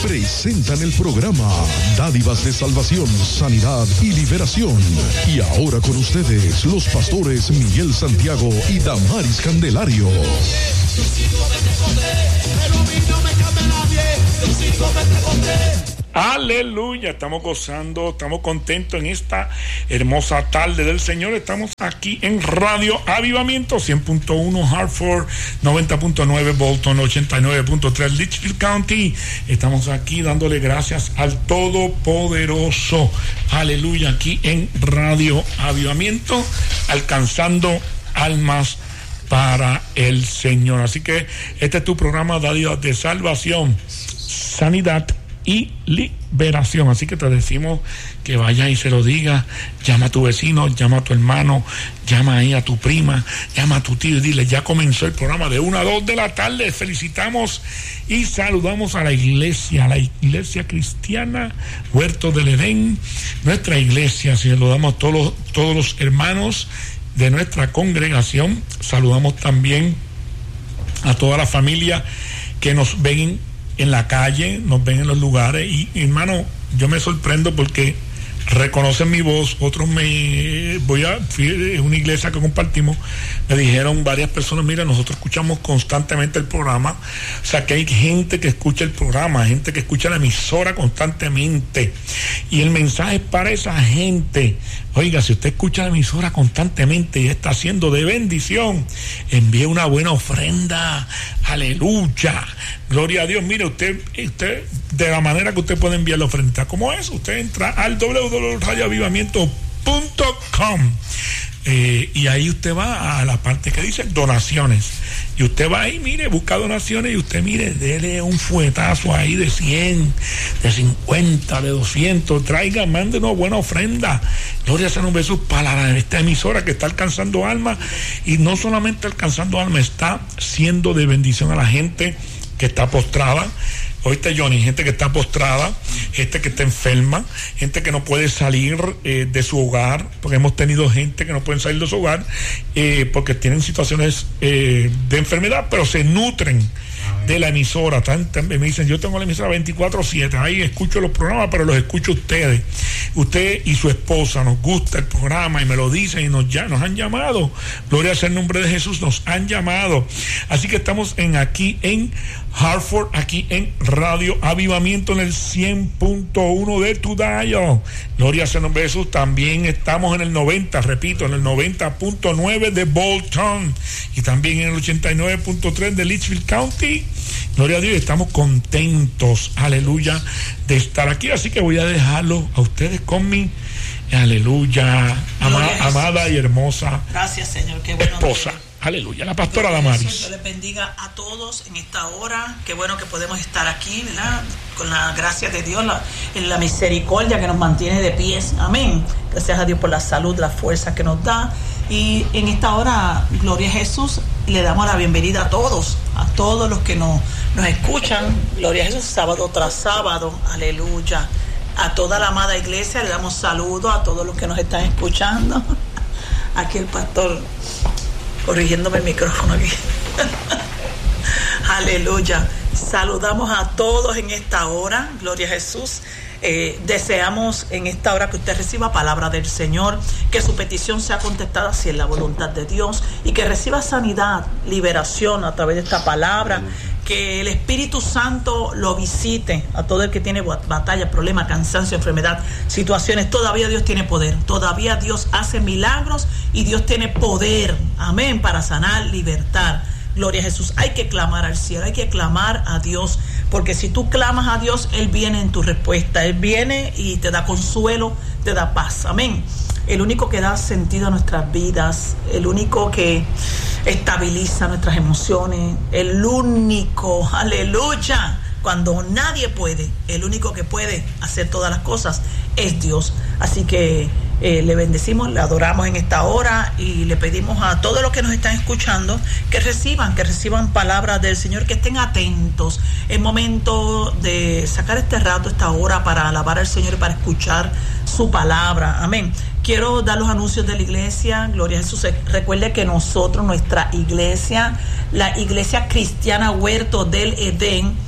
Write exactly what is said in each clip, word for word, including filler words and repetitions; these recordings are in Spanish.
presentan el programa Dádivas de Salvación, Sanidad y Liberación. Y ahora con ustedes, los pastores Miguel Santiago y Damaris Candelario. Aleluya, estamos gozando, estamos contentos en esta hermosa tarde del Señor. Estamos aquí en Radio Avivamiento, cien punto uno Hartford, noventa punto nueve Bolton, ochenta y nueve punto tres Litchfield County. Estamos aquí dándole gracias al Todopoderoso. Aleluya, aquí en Radio Avivamiento, alcanzando almas para el Señor. Así que este es tu programa Dádivas de Salvación, Sanidad y Liberación. Así que te decimos que vaya y se lo diga. Llama a tu vecino, llama a tu hermano, llama ahí a tu prima, llama a tu tío y dile: ya comenzó el programa de una a dos de la tarde. Felicitamos y saludamos a la iglesia, a la iglesia cristiana Huerto del Edén, nuestra iglesia. Saludamos a todos los, todos los hermanos de nuestra congregación. Saludamos también a toda la familia que nos ven en la calle, nos ven en los lugares. Y, hermano, yo me sorprendo porque reconocen mi voz. Otros me voy a fui a una iglesia que compartimos, me dijeron varias personas: mira, nosotros escuchamos constantemente el programa. O sea, que hay gente que escucha el programa, gente que escucha la emisora constantemente, y el mensaje es para esa gente. Oiga, si usted escucha la emisora constantemente y está haciendo de bendición, envíe una buena ofrenda. Aleluya, gloria a Dios. Mire, usted, usted de la manera que usted puede enviar la ofrenda, ¿cómo es? Usted entra al doble u doble u doble u punto radio avivamiento punto com eh, y ahí usted va a la parte que dice donaciones, y usted va ahí, mire, busca donaciones, y usted, mire, dele un fuetazo ahí de cien, de cincuenta, de doscientos, traiga, mande una buena ofrenda. Gloria sea un beso para esta emisora que está alcanzando almas, y no solamente alcanzando almas, está siendo de bendición a la gente que está postrada. Oíste, Johnny, gente que está postrada, gente que está enferma, gente que no puede salir eh, de su hogar, porque hemos tenido gente que no pueden salir de su hogar eh, porque tienen situaciones eh, de enfermedad, pero se nutren de la emisora. Tan, tan, me dicen: yo tengo la emisora veinticuatro siete, ahí escucho los programas, pero los escucho ustedes. Usted y su esposa nos gusta el programa y me lo dicen, y nos, ya, nos han llamado. Gloria sea el nombre de Jesús, nos han llamado. Así que estamos en aquí en Hartford, aquí en Radio Avivamiento, en el cien punto uno de tu dial. Gloria sea el nombre de Jesús. También estamos en el noventa, repito, en el noventa punto nueve de Bolton, y también en el ochenta y nueve punto tres de Litchfield County. Gloria a Dios, estamos contentos, aleluya, de estar aquí. Así que voy a dejarlo a ustedes con mi, aleluya, ama, amada y hermosa, gracias, Señor, qué bueno, esposa. Aleluya, la pastora Damaris. Dios les bendiga a todos en esta hora. Qué bueno que podemos estar aquí, ¿verdad? Con la gracia de Dios, la, en la misericordia que nos mantiene de pies. Amén. Gracias a Dios por la salud, la fuerza que nos da. Y en esta hora, gloria a Jesús, le damos la bienvenida a todos, a todos los que nos, nos escuchan. Gloria a Jesús, sábado tras sábado. Aleluya. A toda la amada iglesia le damos saludos, a todos los que nos están escuchando. Aquí el pastor corrigiéndome el micrófono aquí. Aleluya. Saludamos a todos en esta hora. Gloria a Jesús. Eh, deseamos en esta hora que usted reciba palabra del Señor, que su petición sea contestada si es la voluntad de Dios, y que reciba sanidad, liberación a través de esta palabra. Que el Espíritu Santo lo visite a todo el que tiene batalla, problema, cansancio, enfermedad, situaciones. Todavía Dios tiene poder, todavía Dios hace milagros, y Dios tiene poder, amén, para sanar, libertar. Gloria a Jesús. Hay que clamar al cielo, hay que clamar a Dios, porque si tú clamas a Dios, Él viene en tu respuesta. Él viene y te da consuelo, te da paz. Amén. El único que da sentido a nuestras vidas, el único que estabiliza nuestras emociones, el único, aleluya, cuando nadie puede, el único que puede hacer todas las cosas es Dios. Así que eh, le bendecimos, le adoramos en esta hora, y le pedimos a todos los que nos están escuchando que reciban, que reciban palabras del Señor, que estén atentos. Es momento de sacar este rato, esta hora, para alabar al Señor y para escuchar su palabra. Amén. Quiero dar los anuncios de la iglesia. Gloria a Jesús. Recuerde que nosotros, nuestra iglesia, la iglesia cristiana Huerto del Edén,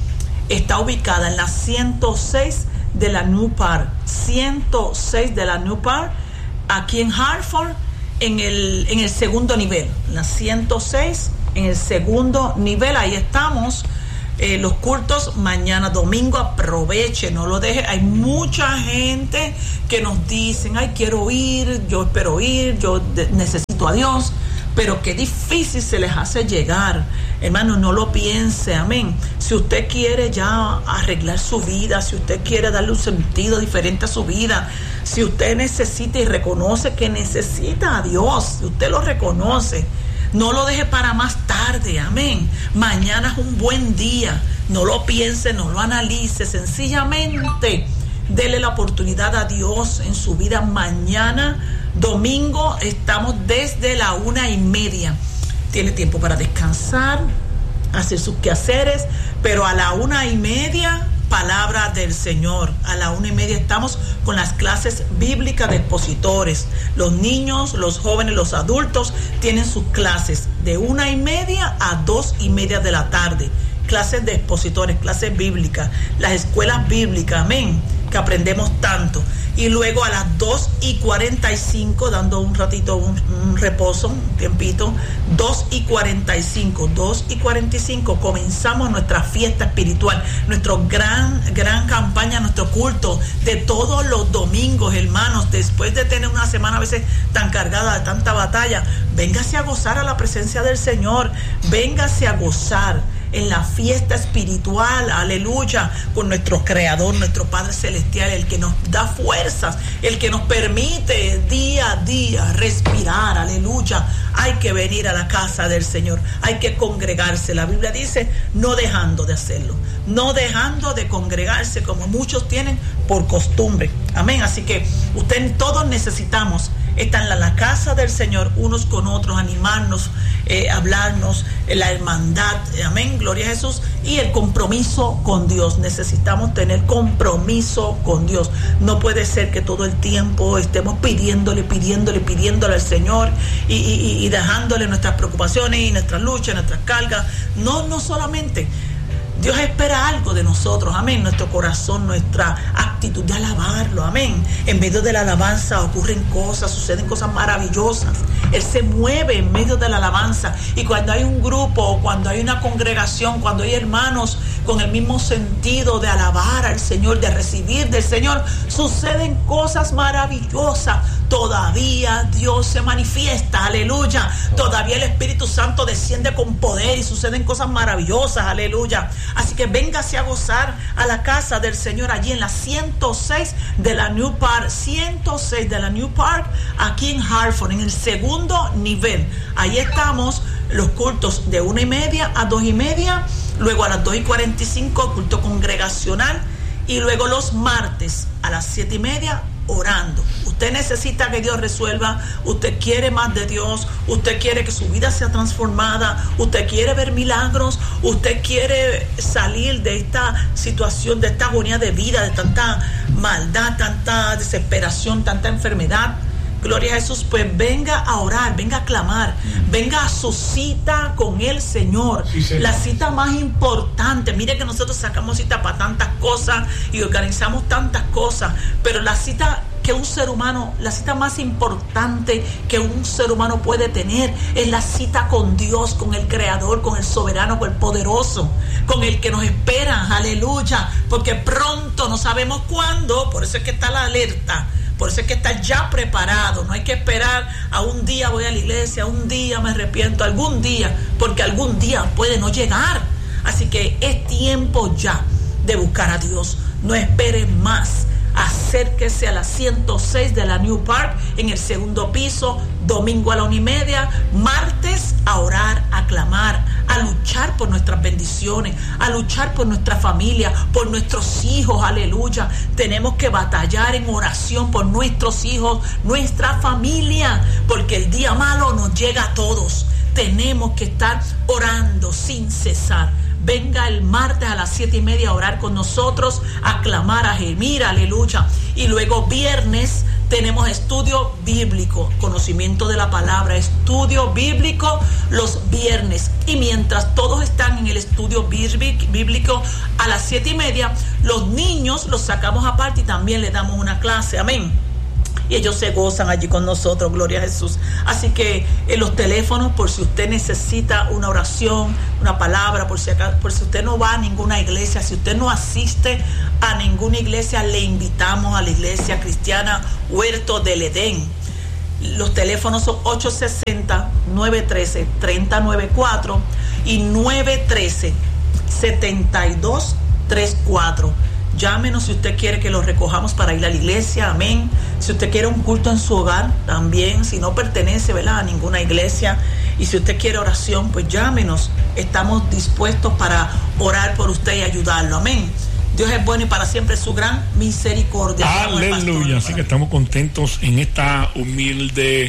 está ubicada en la ciento seis de la New Park, ciento seis de la New Park, aquí en Hartford, en el, en el segundo nivel, la ciento seis en el segundo nivel, ahí estamos. Eh, los cultos mañana domingo, aproveche, no lo deje. Hay mucha gente que nos dicen, ay, quiero ir, yo espero ir, yo de, necesito a Dios, pero qué difícil se les hace llegar. Hermano, no lo piense, amén. Si usted quiere ya arreglar su vida, si usted quiere darle un sentido diferente a su vida, si usted necesita y reconoce que necesita a Dios, si usted lo reconoce, no lo deje para más tarde, amén. Mañana es un buen día, no lo piense, no lo analice, sencillamente dele la oportunidad a Dios en su vida. Mañana domingo estamos desde la una y media, tiene tiempo para descansar, hacer sus quehaceres, pero a la una y media, palabra del Señor. A la una y media estamos con las clases bíblicas de expositores. Los niños, los jóvenes, los adultos tienen sus clases de una y media a dos y media de la tarde. Clases de expositores, clases bíblicas, las escuelas bíblicas, amén, que aprendemos tanto. Y luego a las dos y cuarenta y cinco, dando un ratito, un, un reposo, un tiempito, dos y cuarenta y cinco, dos y cuarenta y cinco, comenzamos nuestra fiesta espiritual, nuestra gran, gran campaña, nuestro culto de todos los domingos, hermanos. Después de tener una semana a veces tan cargada de tanta batalla, véngase a gozar a la presencia del Señor, véngase a gozar en la fiesta espiritual, aleluya, con nuestro Creador, nuestro Padre Celestial, el que nos da fuerzas, el que nos permite día a día respirar, aleluya. Hay que venir a la casa del Señor, hay que congregarse. La Biblia dice, no dejando de hacerlo, no dejando de congregarse como muchos tienen por costumbre, amén. Así que usted, todos necesitamos estar en la, la casa del Señor, unos con otros, animarnos, eh, hablarnos, eh, la hermandad, eh, amén, gloria a Jesús, y el compromiso con Dios. Necesitamos tener compromiso con Dios. No puede ser que todo el tiempo estemos pidiéndole, pidiéndole, pidiéndole al Señor y, y, y dejándole nuestras preocupaciones y nuestras luchas, nuestras cargas. No, no solamente. Dios espera algo de nosotros, amén, nuestro corazón, nuestra actitud de alabarlo, amén. En medio de la alabanza ocurren cosas, suceden cosas maravillosas. Él se mueve en medio de la alabanza, y cuando hay un grupo, cuando hay una congregación, cuando hay hermanos con el mismo sentido de alabar al Señor, de recibir del Señor, suceden cosas maravillosas. Todavía Dios se manifiesta, aleluya. Todavía el Espíritu Santo desciende con poder y suceden cosas maravillosas, aleluya. Así que véngase a gozar a la casa del Señor allí en la ciento seis de la New Park, ciento seis de la New Park, aquí en Hartford, en el segundo nivel. Ahí estamos, los cultos de una y media a dos y media, luego a las dos y cuarenta y cinco, culto congregacional, y luego los martes a las siete y media, orando. Usted necesita que Dios resuelva, usted quiere más de Dios, usted quiere que su vida sea transformada, usted quiere ver milagros, usted quiere salir de esta situación, de esta agonía de vida, de tanta maldad, tanta desesperación, tanta enfermedad. Gloria a Jesús, pues venga a orar, venga a clamar, venga a su cita con el Señor, sí, la cita más importante. Mire que nosotros sacamos cita para tantas cosas y organizamos tantas cosas, pero la cita que un ser humano, la cita más importante que un ser humano puede tener es la cita con Dios, con el Creador, con el Soberano, con el Poderoso, con el que nos espera, aleluya, porque pronto, no sabemos cuándo, por eso es que está la alerta. Por eso es que está ya preparado. No hay que esperar a un día voy a la iglesia, un día me arrepiento, algún día, porque algún día puede no llegar. Así que es tiempo ya de buscar a Dios. No espere más. Acérquese a la ciento seis de la New Park en el segundo piso, domingo a la una y media, martes a orar, a clamar, a luchar por nuestras bendiciones, a luchar por nuestra familia, por nuestros hijos, aleluya. Tenemos que batallar en oración por nuestros hijos, nuestra familia, porque el día malo nos llega a todos. Tenemos que estar orando sin cesar. Venga el martes a las siete y media a orar con nosotros, a clamar, a gemir, aleluya. Y luego viernes Tenemos estudio bíblico, conocimiento de la palabra, estudio bíblico los viernes. Y mientras todos están en el estudio bíblico a las siete y media, los niños los sacamos aparte y también les damos una clase. Amén. Y ellos se gozan allí con nosotros, gloria a Jesús. Así que en los teléfonos, por si usted necesita una oración, una palabra, por si acá, por si usted no va a ninguna iglesia, si usted no asiste a ninguna iglesia, le invitamos a la iglesia cristiana Huerto del Edén. Los teléfonos son ocho seis cero, nueve uno tres, tres cero nueve cuatro y nueve uno tres, siete dos tres cuatro. Llámenos si usted quiere que los recojamos para ir a la iglesia, amén. Si usted quiere un culto en su hogar, también. Si no pertenece, ¿verdad?, a ninguna iglesia, y si usted quiere oración, pues llámenos. Estamos dispuestos para orar por usted y ayudarlo, amén. Dios es bueno y para siempre su gran misericordia. Aleluya. Así que estamos contentos en esta humilde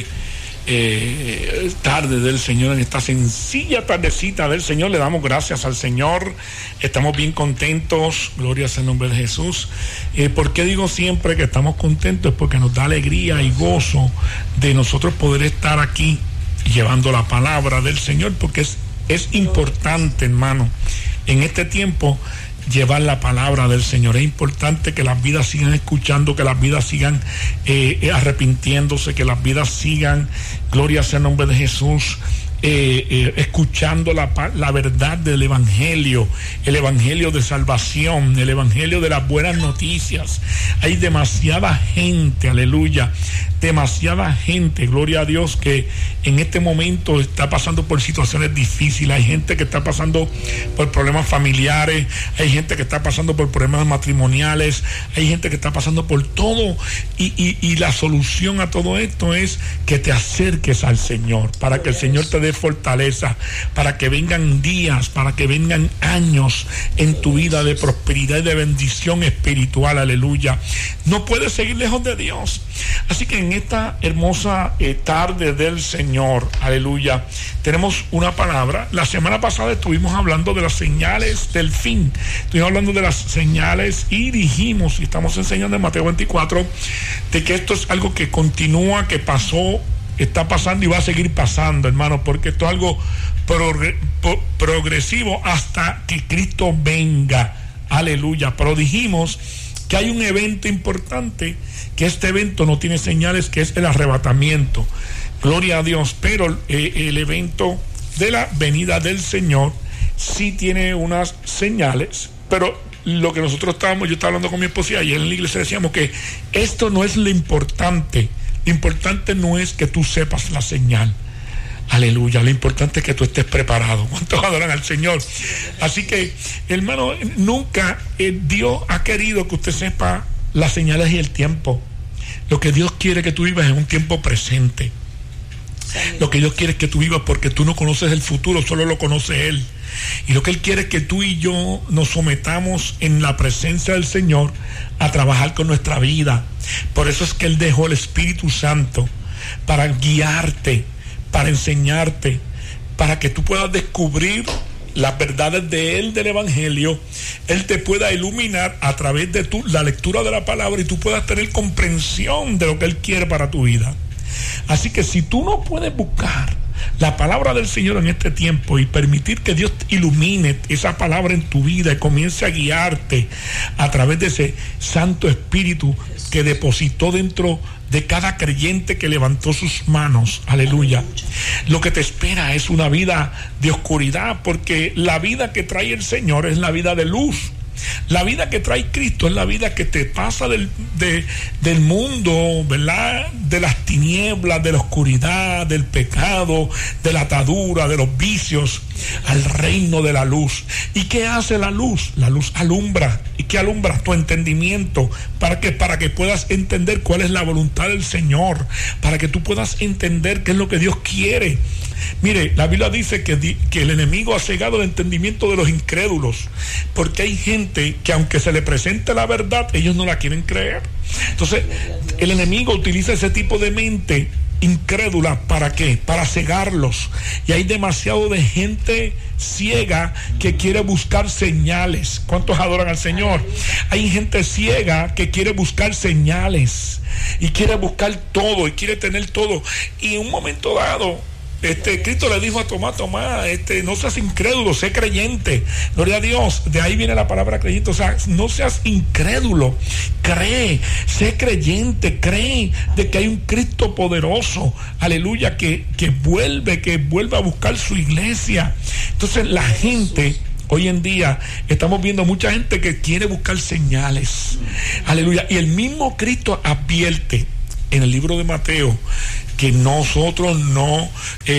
Eh, tarde del Señor, en esta sencilla tardecita del Señor. Le damos gracias al Señor, estamos bien contentos, gloria sea el nombre de Jesús. Eh, ¿por qué digo siempre que estamos contentos? Es porque nos da alegría y gozo de nosotros poder estar aquí llevando la palabra del Señor, porque es, es importante, hermano, en este tiempo llevar la palabra del Señor. Es importante que las vidas sigan escuchando, que las vidas sigan eh, arrepintiéndose, que las vidas sigan, gloria sea el nombre de Jesús, eh, eh, escuchando la, la verdad del Evangelio, el Evangelio de salvación, el Evangelio de las buenas noticias. Hay demasiada gente, aleluya, demasiada gente, gloria a Dios, que en este momento está pasando por situaciones difíciles. Hay gente que está pasando por problemas familiares, hay gente que está pasando por problemas matrimoniales, hay gente que está pasando por todo, y, y, y la solución a todo esto es que te acerques al Señor, para que el Señor te dé fortaleza, para que vengan días, para que vengan años en tu vida de prosperidad y de bendición espiritual, aleluya. No puedes seguir lejos de Dios. Así que en esta hermosa eh, tarde del Señor, aleluya, tenemos una palabra. La semana pasada estuvimos hablando de las señales del fin, estuvimos hablando de las señales y dijimos, y estamos enseñando en Mateo veinticuatro, de que esto es algo que continúa, que pasó, está pasando y va a seguir pasando, hermano, porque esto es algo progre- pro- progresivo hasta que Cristo venga, aleluya. Pero dijimos que hay un evento importante, que este evento no tiene señales, que es el arrebatamiento, gloria a Dios, pero eh, el evento de la venida del Señor sí tiene unas señales. Pero lo que nosotros estábamos, yo estaba hablando con mi esposa y ayer en la iglesia decíamos que esto no es lo importante. Lo importante no es que tú sepas la señal, aleluya, lo importante es que tú estés preparado. ¿Cuántos adoran al Señor? Así que, hermano, nunca eh, Dios ha querido que usted sepa las señales y el tiempo. Lo que Dios quiere que tú vivas es un tiempo presente. Lo que Dios quiere es que tú vivas, porque tú no conoces el futuro, solo lo conoce Él. Y lo que Él quiere es que tú y yo nos sometamos en la presencia del Señor a trabajar con nuestra vida. Por eso es que Él dejó el Espíritu Santo para guiarte, para enseñarte, para que tú puedas descubrir las verdades de Él, del Evangelio. Él te pueda iluminar a través de tu, la lectura de la palabra, y tú puedas tener comprensión de lo que Él quiere para tu vida. Así que si tú no puedes buscar la palabra del Señor en este tiempo y permitir que Dios ilumine esa palabra en tu vida y comience a guiarte a través de ese Santo Espíritu que depositó dentro de cada creyente que levantó sus manos, aleluya, lo que te espera es una vida de oscuridad, porque la vida que trae el Señor es la vida de luz. La vida que trae Cristo es la vida que te pasa del, de, del mundo, ¿verdad? De las tinieblas, de la oscuridad, del pecado, de la atadura, de los vicios, al reino de la luz. ¿Y qué hace la luz? La luz alumbra. ¿Y qué alumbra? Tu entendimiento, para que, para que puedas entender cuál es la voluntad del Señor, para que tú puedas entender qué es lo que Dios quiere. Mire, la Biblia dice que, que el enemigo ha cegado el entendimiento de los incrédulos, porque hay gente que aunque se le presente la verdad, ellos no la quieren creer. Entonces el enemigo utiliza ese tipo de mente incrédula. ¿Para qué? Para cegarlos. Y hay demasiado de gente ciega que quiere buscar señales. ¿Cuántos adoran al Señor? Hay gente ciega que quiere buscar señales y quiere buscar todo y quiere tener todo. Y en un momento dado, Este, Cristo le dijo a Tomás, Tomás, este, no seas incrédulo, sé creyente. Gloria a Dios, de ahí viene la palabra creyente. O sea, no seas incrédulo, cree, sé creyente, cree de que hay un Cristo poderoso, aleluya, que, que vuelve, que vuelve a buscar su iglesia. Entonces la gente, hoy en día estamos viendo mucha gente que quiere buscar señales, aleluya, y el mismo Cristo advierte en el libro de Mateo que nosotros no,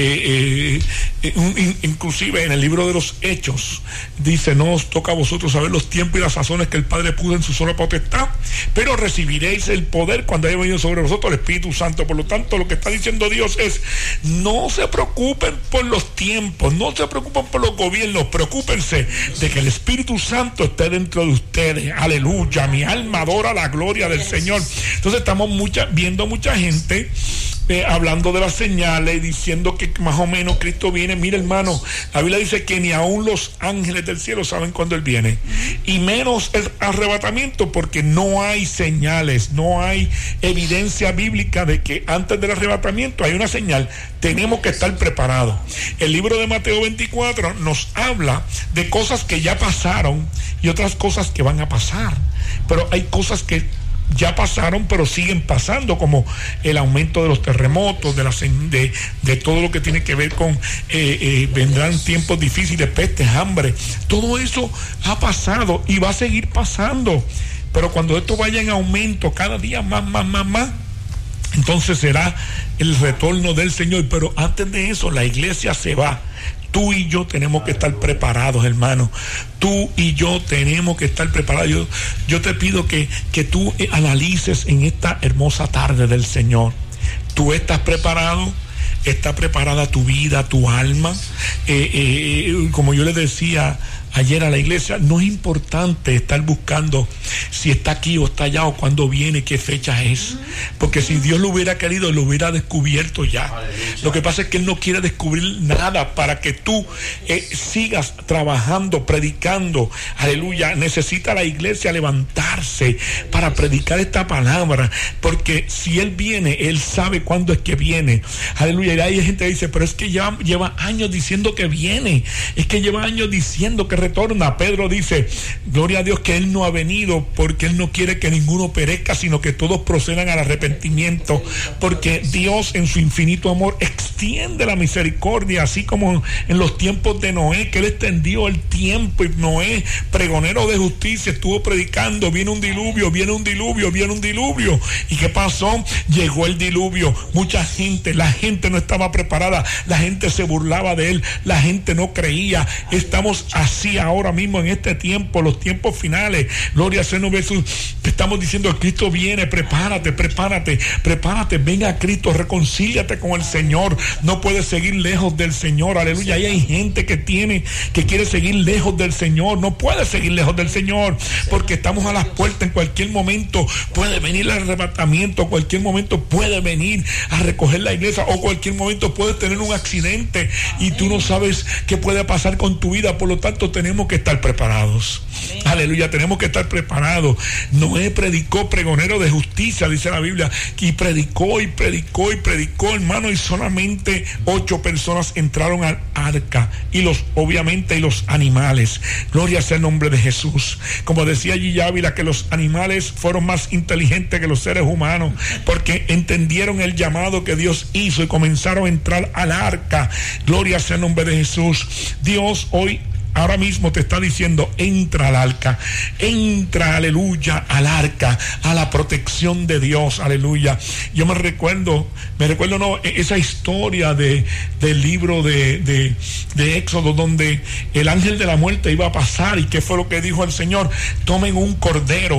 eh, eh, in, inclusive en el libro de los Hechos, dice, no os toca a vosotros saber los tiempos y las sazones que el Padre puso en su sola potestad, pero recibiréis el poder cuando haya venido sobre vosotros el Espíritu Santo. Por lo tanto, lo que está diciendo Dios es, no se preocupen por los tiempos, no se preocupen por los gobiernos, preocúpense de que el Espíritu Santo esté dentro de ustedes. Aleluya, mi alma adora la gloria del Señor. Entonces estamos mucha, viendo mucha gente Eh, hablando de las señales y diciendo que más o menos Cristo viene. Mira, hermano, la Biblia dice que ni aún los ángeles del cielo saben cuándo Él viene, y menos el arrebatamiento, porque no hay señales, no hay evidencia bíblica de que antes del arrebatamiento hay una señal. Tenemos que estar preparados. El libro de Mateo veinticuatro nos habla de cosas que ya pasaron y otras cosas que van a pasar, pero hay cosas que ya pasaron pero siguen pasando, como el aumento de los terremotos, de, la, de, de todo lo que tiene que ver con eh, eh, vendrán tiempos difíciles, pestes, hambre. Todo eso ha pasado y va a seguir pasando, pero cuando esto vaya en aumento cada día más, más, más, más, entonces será el retorno del Señor. Pero antes de eso la iglesia se va. Tú y yo tenemos que estar preparados, hermano. Tú y yo tenemos que estar preparados. Yo, yo te pido que, que tú analices en esta hermosa tarde del Señor. ¿Tú estás preparado? ¿Está preparada tu vida, tu alma? Eh, eh, como yo les decía ayer a la iglesia, no es importante estar buscando si está aquí o está allá o cuándo viene, qué fecha es, porque si Dios lo hubiera querido, lo hubiera descubierto ya. Aleluya. Lo que pasa es que Él no quiere descubrir nada para que tú eh, sigas trabajando, predicando. Aleluya. Necesita la iglesia levantarse para predicar esta palabra, porque si Él viene, Él sabe cuándo es que viene. Aleluya. Y hay gente que dice, pero es que ya lleva años diciendo que viene, es que lleva años diciendo que retorna. Pedro dice, gloria a Dios, que Él no ha venido porque Él no quiere que ninguno perezca, sino que todos procedan al arrepentimiento, porque Dios en su infinito amor extiende la misericordia, así como en los tiempos de Noé, que Él extendió el tiempo, y Noé, pregonero de justicia, estuvo predicando, viene un diluvio, viene un diluvio, viene un diluvio. ¿Y qué pasó? Llegó el diluvio. Mucha gente, la gente no estaba preparada, la gente se burlaba de Él, la gente no creía. Estamos así ahora mismo en este tiempo, los tiempos finales. Gloria al Señor Jesús. Te estamos diciendo, Cristo viene, prepárate, prepárate, prepárate, venga a Cristo, reconcíliate con el Señor. No puedes seguir lejos del Señor. Aleluya. Ahí hay gente que tiene, que quiere seguir lejos del Señor. No puede seguir lejos del Señor, porque estamos a las puertas. En cualquier momento puede venir el arrebatamiento, cualquier momento puede venir a recoger la iglesia, o cualquier momento puedes tener un accidente y tú no sabes qué puede pasar con tu vida. Por lo tanto, tenemos que estar preparados. Amén. Aleluya, tenemos que estar preparados. Noé predicó, pregonero de justicia, dice la Biblia, y predicó y predicó y predicó, hermano, y solamente ocho personas entraron al arca, y los, obviamente, y los animales. Gloria sea el nombre de Jesús. Como decía Gigi Ávila, que los animales fueron más inteligentes que los seres humanos, porque entendieron el llamado que Dios hizo y comenzaron a entrar al arca. Gloria sea el nombre de Jesús. Dios hoy, ahora mismo te está diciendo, entra al arca, entra, aleluya, al arca, a la protección de Dios, aleluya. Yo me recuerdo, me recuerdo no, esa historia de, del libro de, de, de Éxodo, donde el ángel de la muerte iba a pasar, y qué fue lo que dijo el Señor: tomen un cordero,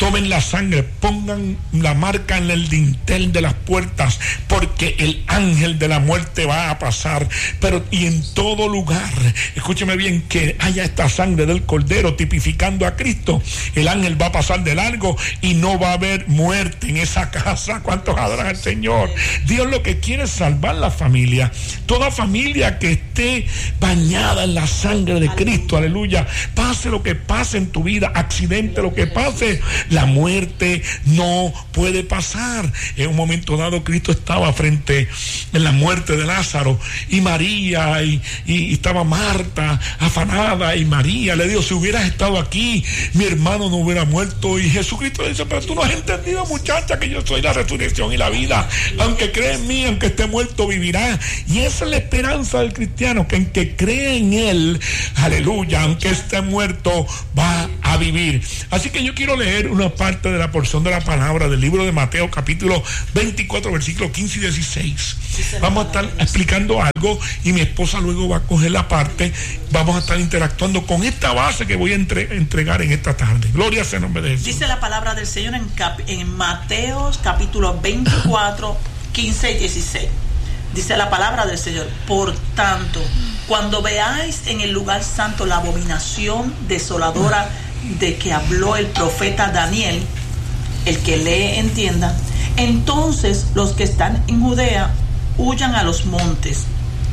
tomen la sangre, pongan la marca en el dintel de las puertas, porque el ángel de la muerte va a pasar. Pero y en todo lugar, escúcheme bien, que haya esta sangre del Cordero tipificando a Cristo, el ángel va a pasar de largo y no va a haber muerte en esa casa. ¿Cuántos adoran al Señor? Dios lo que quiere es salvar la familia, toda familia que esté bañada en la sangre de Cristo, aleluya. Pase lo que pase en tu vida, accidente lo que pase, la muerte no puede pasar. En un momento dado Cristo estaba frente en la muerte de Lázaro y María y, y, y estaba Marta afanada, y María le dijo: si hubieras estado aquí mi hermano no hubiera muerto. Y Jesucristo dice: pero tú no has entendido, muchacha, que yo soy la resurrección y la vida, aunque cree en mí, aunque esté muerto vivirá. Y esa es la esperanza del cristiano, que en que cree en él, aleluya, aunque esté muerto va a vivir. Así que yo quiero leer una parte de la porción de la palabra del libro de Mateo, capítulo veinticuatro, versículos quince y dieciséis. Vamos a estar explicando algo y mi esposa luego va a coger la parte. Vamos a estar interactuando con esta base que voy a entre, entregar en esta tarde. Gloria sea el nombre de Jesús. Dice la palabra del Señor en, cap, en Mateo capítulo veinticuatro, quince y dieciséis. Dice la palabra del Señor: por tanto, cuando veáis en el lugar santo la abominación desoladora de que habló el profeta Daniel, el que lee entienda, entonces los que están en Judea huyan a los montes.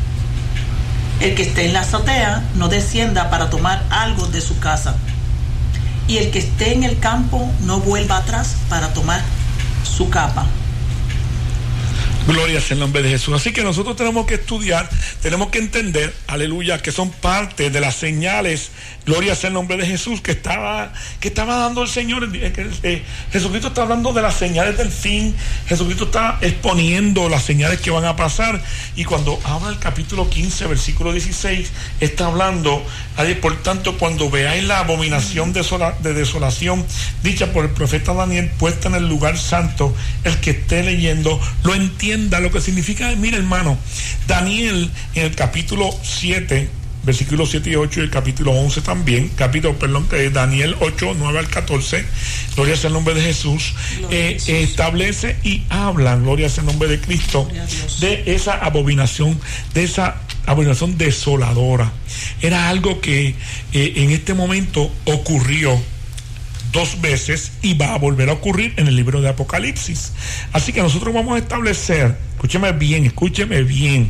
El que esté en la azotea no descienda para tomar algo de su casa, y el que esté en el campo no vuelva atrás para tomar su capa. Gloria sea el nombre de Jesús. Así que nosotros tenemos que estudiar, tenemos que entender, aleluya, que son parte de las señales, gloria sea el nombre de Jesús, que estaba, que estaba dando el Señor. Eh, Jesucristo está hablando de las señales del fin. Jesucristo está exponiendo las señales que van a pasar. Y cuando habla el capítulo quince, versículo dieciséis, está hablando, por tanto, cuando veáis la abominación de, sola, de desolación dicha por el profeta Daniel, puesta en el lugar santo, el que esté leyendo lo entienda lo que significa. Mira, hermano, Daniel en el capítulo siete, versículos siete y ocho, y el capítulo once también, capítulo, perdón, eh, Daniel ocho, nueve al catorce, gloria sea el nombre de Jesús, eh, Jesús. Eh, establece y habla, gloria sea el nombre de Cristo, de esa abominación, de esa abominación desoladora. Era algo que eh, en este momento ocurrió dos veces y va a volver a ocurrir en el libro de Apocalipsis. Así que nosotros vamos a establecer, escúcheme bien, escúcheme bien,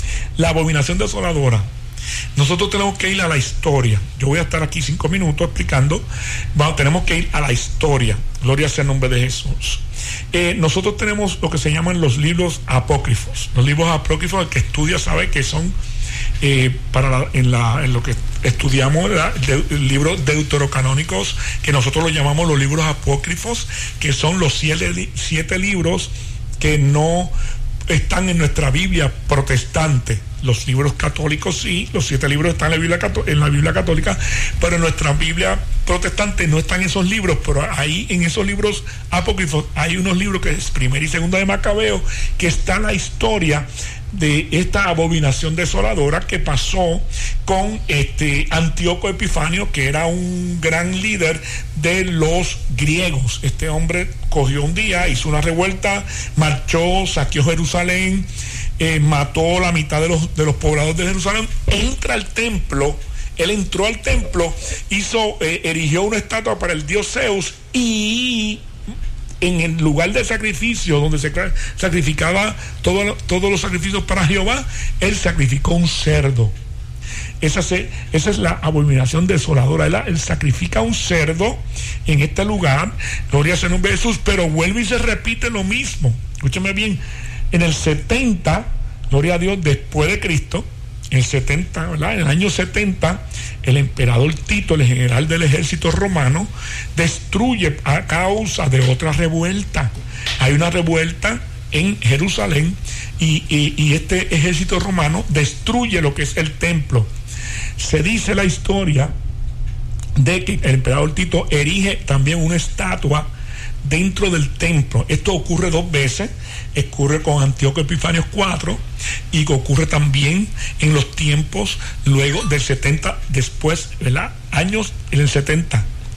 la abominación desoladora. Nosotros tenemos que ir a la historia. Yo voy a estar aquí cinco minutos explicando. Vamos, tenemos que ir a la historia. Gloria sea el nombre de Jesús. Eh, nosotros tenemos lo que se llaman los libros apócrifos. Los libros apócrifos, el que estudia sabe que son eh, para la, en, la, en lo que estudiamos, de, el libro deuterocanónicos, que nosotros lo llamamos los libros apócrifos, que son los siete, siete libros que no están en nuestra Biblia protestante. Los libros católicos sí, los siete libros están en la Biblia, en la Biblia católica, pero en nuestra Biblia protestante no están esos libros. Pero ahí en esos libros apócrifos hay unos libros que es Primera y Segunda de Macabeo, que está la historia de esta abominación desoladora que pasó con este Antíoco Epifanio, que era un gran líder de los griegos. Este hombre cogió un día, hizo una revuelta, marchó, saqueó Jerusalén, eh, mató la mitad de los, de los pobladores de Jerusalén, entra al templo. Él entró al templo, hizo, eh, erigió una estatua para el dios Zeus, y en el lugar de sacrificio donde se sacrificaba todo, todos los sacrificios para Jehová, él sacrificó un cerdo. Esa, se, esa es la abominación desoladora. Él, él sacrifica un cerdo en este lugar, gloria sea el nombre de Jesús, pero vuelve y se repite lo mismo. Escúchame bien, en el setenta, gloria a Dios, después de Cristo, en el setenta, ¿verdad? En el año setenta, el emperador Tito, el general del ejército romano, destruye a causa de otra revuelta. Hay una revuelta en Jerusalén y, y, y este ejército romano destruye lo que es el templo. Se dice la historia de que el emperador Tito erige también una estatua dentro del templo. Esto ocurre dos veces. Ocurre con Antíoco Epifanio cuatro y ocurre también en los tiempos luego del setenta, después, ¿verdad? Años en el setenta,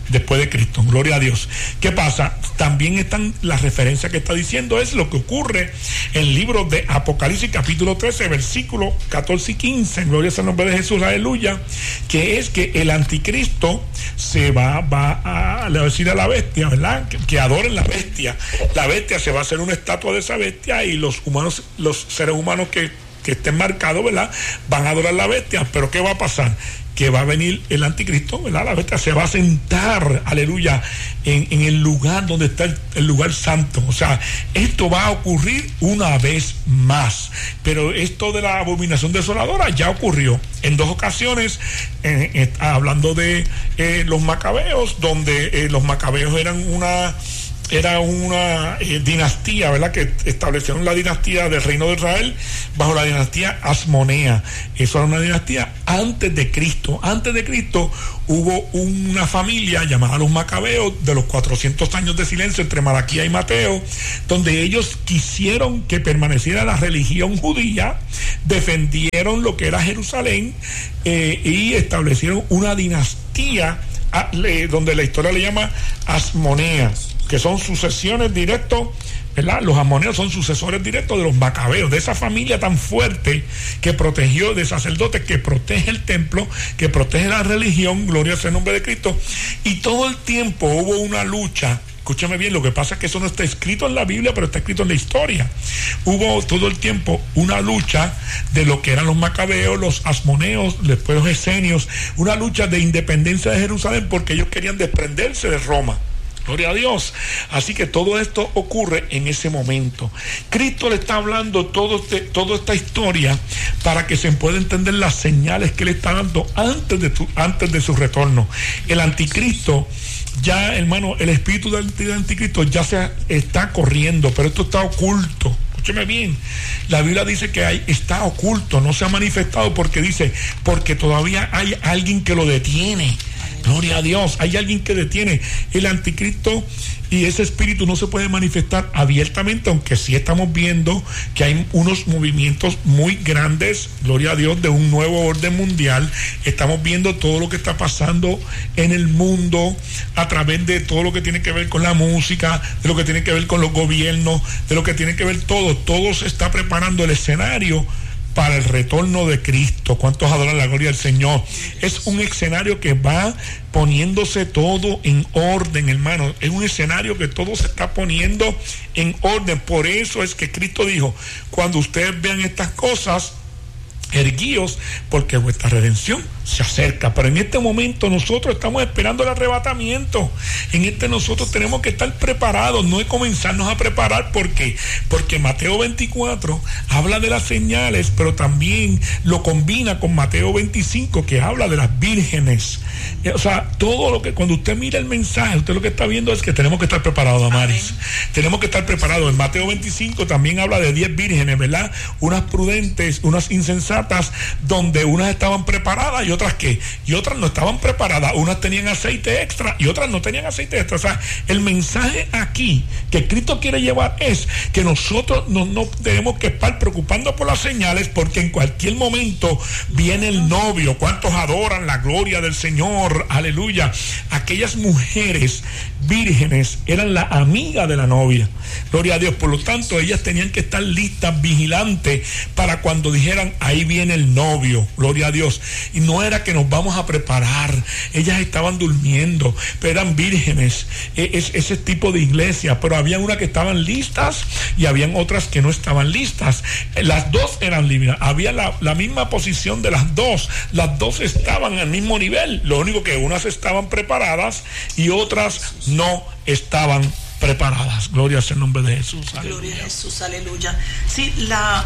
después de Cristo. Gloria a Dios. ¿Qué pasa? También están las referencias que está diciendo, es lo que ocurre en el libro de Apocalipsis capítulo trece, versículos catorce y quince. Gloria al nombre de Jesús, aleluya. Que es que el anticristo se va, va a, le va a decir a la bestia, ¿verdad? Que, que adoren la bestia. La bestia se va a hacer una estatua de esa bestia y los humanos, los seres humanos que, que estén marcados, ¿verdad? Van a adorar la bestia. Pero ¿qué va a pasar? Que va a venir el anticristo, ¿verdad? La bestia se va a sentar, aleluya, en, en el lugar donde está el, el lugar santo. O sea, esto va a ocurrir una vez más. Pero esto de la abominación desoladora ya ocurrió en dos ocasiones, eh, eh, hablando de eh, los macabeos, donde eh, los macabeos eran una... Era una eh, dinastía, ¿verdad? Que establecieron la dinastía del reino de Israel bajo la dinastía Asmonea. Eso era una dinastía antes de Cristo. Antes de Cristo hubo una familia llamada los Macabeos, de los cuatrocientos años de silencio entre Malaquía y Mateo, donde ellos quisieron que permaneciera la religión judía, defendieron lo que era Jerusalén eh, y establecieron una dinastía a, le, donde la historia le llama Asmonea, que son sucesiones directos, ¿verdad? Los asmoneos son sucesores directos de los macabeos, de esa familia tan fuerte que protegió, de sacerdotes que protege el templo, que protege la religión, gloria sea el nombre de Cristo. Y todo el tiempo hubo una lucha. Escúchame bien, lo que pasa es que eso no está escrito en la Biblia, pero está escrito en la historia. Hubo todo el tiempo una lucha de lo que eran los macabeos, los asmoneos, después los esenios, una lucha de independencia de Jerusalén porque ellos querían desprenderse de Roma. Gloria a Dios. Así que todo esto ocurre en ese momento. Cristo le está hablando todo este, toda esta historia para que se pueda entender las señales que le está dando antes de, tu, antes de su retorno. El anticristo, ya hermano, el espíritu del anticristo ya se está corriendo, pero esto está oculto. Escúcheme bien, la Biblia dice que hay, está oculto, no se ha manifestado porque dice, porque todavía hay alguien que lo detiene. Gloria a Dios, hay alguien que detiene el anticristo y ese espíritu no se puede manifestar abiertamente, aunque sí estamos viendo que hay unos movimientos muy grandes, gloria a Dios, de un nuevo orden mundial. Estamos viendo todo lo que está pasando en el mundo a través de todo lo que tiene que ver con la música, de lo que tiene que ver con los gobiernos, de lo que tiene que ver todo, todo se está preparando el escenario para el retorno de Cristo. ¿Cuántos adoran la gloria del Señor? Es un escenario que va poniéndose todo en orden, hermano. Es un escenario que todo se está poniendo en orden. Por eso es que Cristo dijo, cuando ustedes vean estas cosas, erguíos, porque vuestra redención se acerca. Pero en este momento nosotros estamos esperando el arrebatamiento. En este nosotros tenemos que estar preparados, no es comenzarnos a preparar. ¿Por qué? Porque Mateo veinticuatro habla de las señales, pero también lo combina con Mateo veinticinco, que habla de las vírgenes. O sea, todo lo que, cuando usted mira el mensaje, usted lo que está viendo es que tenemos que estar preparados, Damaris. Tenemos que estar preparados. En Mateo veinticinco también habla de diez vírgenes, ¿verdad? Unas prudentes, unas insensatas, donde unas estaban preparadas y otras que, y otras no estaban preparadas. Unas tenían aceite extra y otras no tenían aceite extra. O sea, el mensaje aquí que Cristo quiere llevar es que nosotros no, no tenemos que estar preocupando por las señales, porque en cualquier momento viene el novio. ¿Cuántos adoran la gloria del Señor? Aleluya. Aquellas mujeres vírgenes eran la amiga de la novia. Gloria a Dios. Por lo tanto, ellas tenían que estar listas, vigilantes, para cuando dijeran, ahí viene el novio. Gloria a Dios. Y no era que nos vamos a preparar. Ellas estaban durmiendo, pero eran vírgenes. Es, ese tipo de iglesia. Pero había unas que estaban listas y habían otras que no estaban listas. Las dos eran libres. Había la, la misma posición de las dos. Las dos estaban al mismo nivel. Lo único que unas estaban preparadas y otras no estaban preparadas. Gloria sea el nombre de Jesús. Aleluya. Gloria a Jesús, aleluya. Sí, la,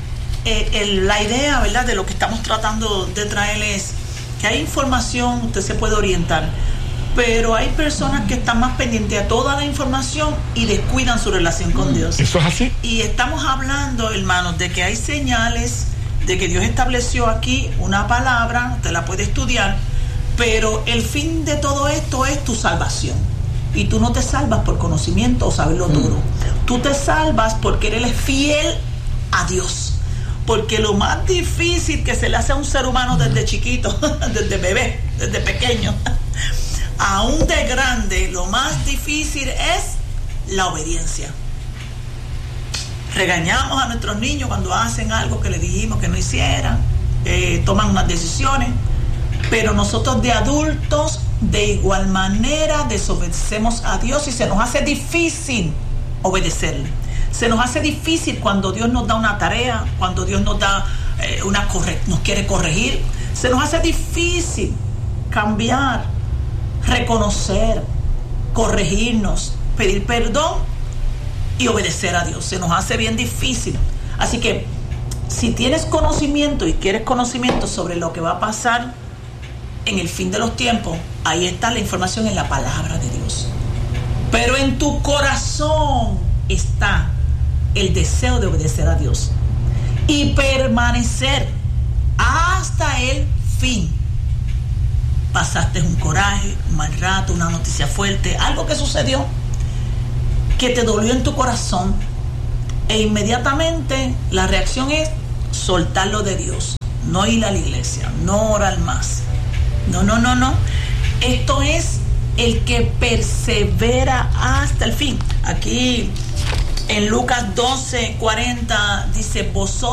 eh, el, la idea, ¿verdad?, de lo que estamos tratando de traer es que hay información, usted se puede orientar, pero hay personas que están más pendientes a toda la información y descuidan su relación con Dios. Eso es así. Y estamos hablando, hermanos, de que hay señales, de que Dios estableció aquí una palabra, usted la puede estudiar, pero el fin de todo esto es tu salvación. Y tú no te salvas por conocimiento o saberlo todo. Mm. Tú te salvas porque eres fiel a Dios. Porque lo más difícil que se le hace a un ser humano desde chiquito, desde bebé, desde pequeño, aún de grande, lo más difícil es la obediencia. Regañamos a nuestros niños cuando hacen algo que les dijimos que no hicieran, eh, toman unas decisiones, pero nosotros de adultos de igual manera desobedecemos a Dios y se nos hace difícil obedecerle. Se nos hace difícil cuando Dios nos da una tarea, cuando Dios nos da eh, una corre- nos quiere corregir. Se nos hace difícil cambiar, reconocer, corregirnos, pedir perdón y obedecer a Dios. Se nos hace bien difícil. Así que si tienes conocimiento y quieres conocimiento sobre lo que va a pasar en el fin de los tiempos, ahí está la información en la palabra de Dios. Pero en tu corazón está el deseo de obedecer a Dios y permanecer hasta el fin. Pasaste un coraje, un mal rato, una noticia fuerte, algo que sucedió que te dolió en tu corazón, e inmediatamente la reacción es soltarlo de Dios, no ir a la iglesia, no orar más. No, no, no, no. Esto es el que persevera hasta el fin. Aquí en Lucas doce cuarenta dice: vosotros